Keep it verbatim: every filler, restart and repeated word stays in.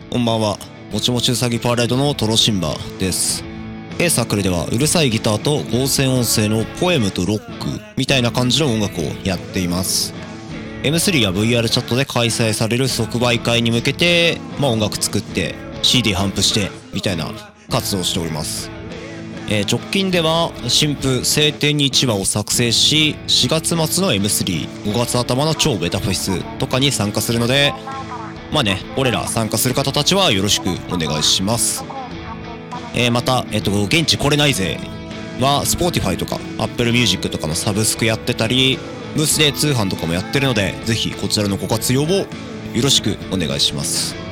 こんばんは。もちもちうさぎパレードのトロシンバです。A サークルではうるさいギターと合成音声のポエムとロックみたいな感じの音楽をやっています。エムスリー や ブイアール チャットで開催される即売会に向けて、まあ、音楽作って シーディー 頒布してみたいな活動をしております。えー、直近では新譜晴天にいちわを作成し、しがつ末の エムスリー、ごがつ頭の超ベタフェスとかに参加するので、まあね、俺ら参加する方たちはよろしくお願いします。えー、また、えっと、現地来れないぜは Spotify とか Apple Music とかのサブスクやってたり、ブースで通販とかもやってるので、ぜひこちらのご活用をよろしくお願いします。